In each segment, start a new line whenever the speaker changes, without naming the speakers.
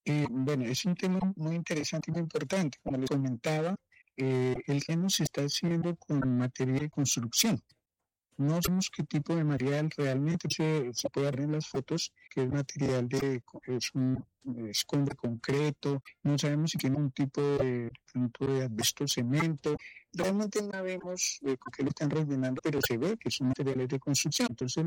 Bueno, es un tema muy interesante y muy importante. Como les comentaba, el tema se está haciendo con materia de construcción. No sabemos qué tipo de material realmente se puede ver en las fotos, que es material es un escombro concreto, no sabemos si tiene un tipo de punto de asbesto cemento, realmente no sabemos con qué lo están rellenando, pero se ve que son materiales de construcción. Entonces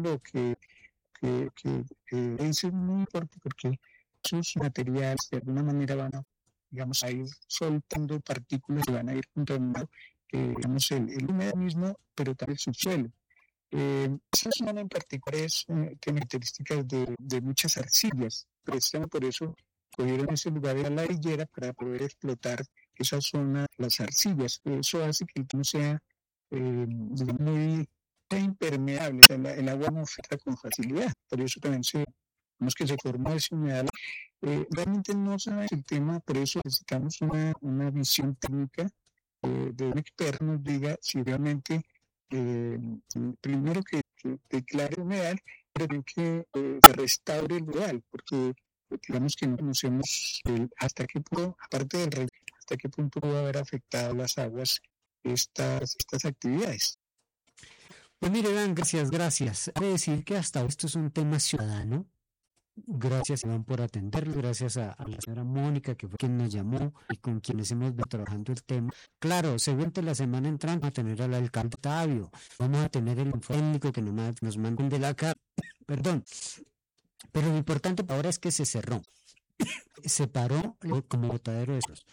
eso es muy importante porque esos materiales de alguna manera van a, digamos, a ir soltando partículas y van a ir contaminando, digamos, el húmedo mismo, pero también el subsuelo. Esta zona en particular tiene características de muchas arcillas. Precisamente por eso cogieron ese lugar de la ladrillera para poder explotar esa zona, las arcillas. Eso hace que no sea digamos, sea impermeable, o sea, el agua no filtra con facilidad. Por eso también vemos que se formó ese humedal. Realmente no sabemos el tema, por eso necesitamos una visión técnica de un experto nos diga si realmente eh, primero que declare humedal, pero también que se restaure el humedal, porque digamos que no conocemos hasta qué punto, aparte del rey, hasta qué punto pudo haber afectado las aguas estas actividades.
Pues mire, Iván, gracias. Quiero decir que hasta ahora esto es un tema ciudadano. Gracias, Iván, por atenderlo. Gracias a la señora Mónica, que fue quien nos llamó y con quienes hemos venido trabajando el tema. Claro, seguramente la semana entrante vamos a tener al alcalde Octavio, vamos a tener el informe técnico que nos manden de la cara. Perdón. Pero lo importante ahora es que se cerró. Se paró como botadero de esos.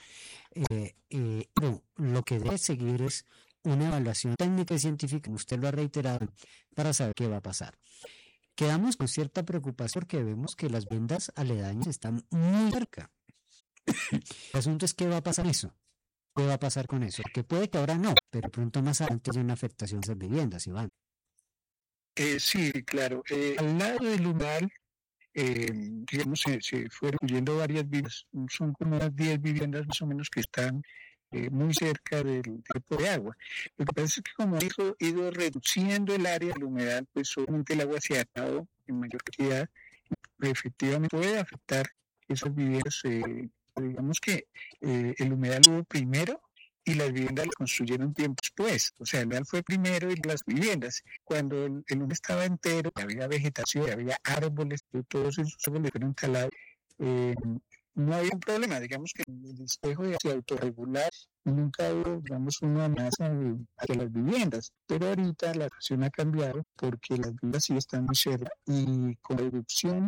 Pero lo que debe seguir es una evaluación técnica y científica, como usted lo ha reiterado, para saber qué va a pasar. Quedamos con cierta preocupación porque vemos que las viviendas aledañas están muy cerca. El asunto es qué va a pasar eso. ¿Qué va a pasar con eso? Que puede que ahora no, pero pronto más adelante hay una afectación a esas viviendas, Iván.
Sí, claro. Al lado del humedal, digamos, se fueron construyendo varias viviendas. Son como unas 10 viviendas más o menos que están muy cerca del cuerpo de agua. Lo que pasa es que como ido reduciendo el área del humedal, pues obviamente el agua se ha atado en mayor cantidad, efectivamente puede afectar esas viviendas. Digamos que el humedal hubo primero y las viviendas las construyeron tiempo después. O sea, el humedal fue primero y las viviendas. Cuando el humedal estaba entero, había vegetación, había árboles, todos esos árboles fueron talados. Eh, no había un problema, digamos que el despejo se autorregular nunca hubo, digamos, una amenaza hacia las viviendas, pero ahorita la situación ha cambiado porque las viviendas sí están muy cerca y con la reducción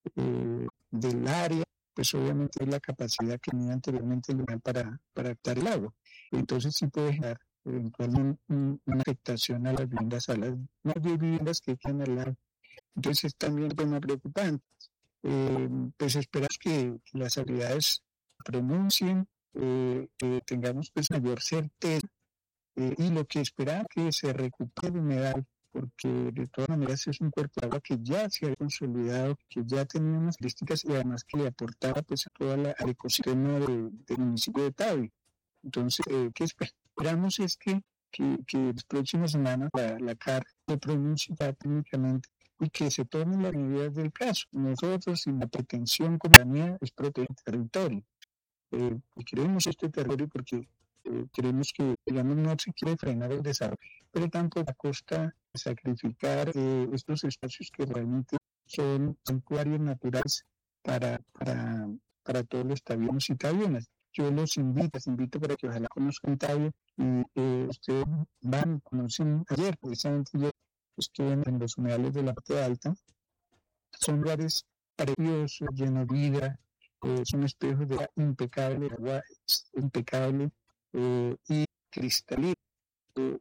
del área, pues obviamente es la capacidad que tenía anteriormente el lugar para captar el agua. Entonces sí puede generar eventualmente una afectación a las viviendas, a las más viviendas que quedan al lado. Entonces es también un tema preocupante. Pues esperamos que las autoridades pronuncien, que tengamos pues mayor certeza y lo que esperamos que se recupere el humedal, porque de todas maneras es un cuerpo de agua que ya se ha consolidado, que ya tenía unas características y además que le aportaba pues a todo al ecosistema del municipio de Tavi. Entonces, ¿qué esperamos? Es que las próximas semanas la CAR se pronuncie técnicamente y que se tomen las medidas del caso. Nosotros, sin la pretensión como la mía, es proteger el territorio. Y queremos este territorio porque creemos que, digamos, no se quiere frenar el desarrollo, pero tampoco a costa de sacrificar estos espacios que realmente son santuarios naturales para, para, para todos los tabianos y tabianas. Yo los invito para que ojalá conozcan Tabio y ustedes conocen ayer, precisamente yo estuve en los humedales de la parte alta. Son lugares preciosos, llenos de vida, son espejos de agua impecable, agua impecable y cristalina, eh,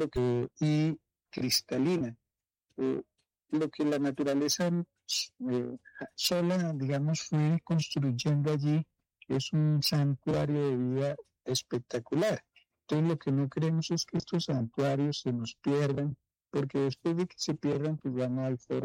y cristalina, eh, lo que la naturaleza sola, digamos, fue construyendo allí es un santuario de vida espectacular. Entonces lo que no queremos es que estos santuarios se nos pierdan, porque después de que se pierdan, pues ya no hay forma